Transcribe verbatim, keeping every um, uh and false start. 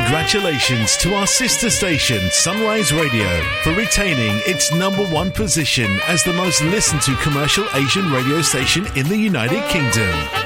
Congratulations to our sister station, Sunrise Radio, for retaining its number one position as the most listened to commercial Asian radio station in the United Kingdom.